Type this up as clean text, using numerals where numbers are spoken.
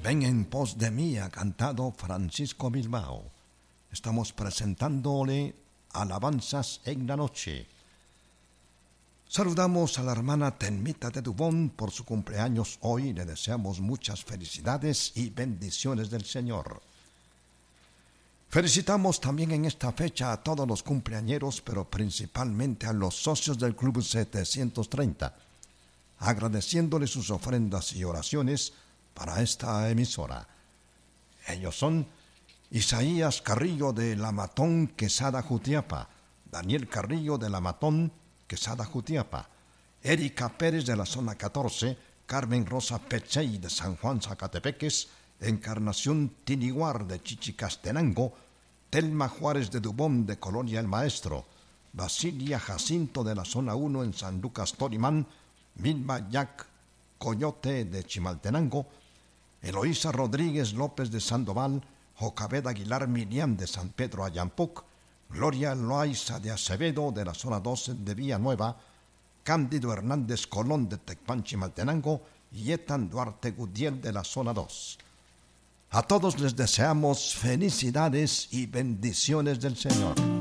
Ven en pos de mí, ha cantado Francisco Bilbao. Estamos presentándole alabanzas en la noche. Saludamos a la hermana Tenmita de Dubón por su cumpleaños hoy. Le deseamos muchas felicidades y bendiciones del Señor. Felicitamos también en esta fecha a todos los cumpleañeros, pero principalmente a los socios del Club 730, agradeciéndoles sus ofrendas y oraciones para esta emisora. Ellos son Isaías Carrillo de La Matón, Quesada, Jutiapa; Daniel Carrillo de La Matón, Quesada, Jutiapa; Erika Pérez de la zona 14, Carmen Rosa Pechey de San Juan, Zacatepeques; Encarnación Tiniguar de Chichicastenango; Telma Juárez de Dubón de Colonia El Maestro; Basilia Jacinto de la zona 1 en San Lucas Torimán; Vilma Jack Coyote de Chimaltenango; Eloísa Rodríguez López de Sandoval; Jocabed Aguilar Miriam de San Pedro Ayampuc; Gloria Loaiza de Acevedo de la zona 12 de Villanueva; Cándido Hernández Colón de Tecpan, Chimaltenango; y Etan Duarte Gudiel de la zona 2. A todos les deseamos felicidades y bendiciones del Señor.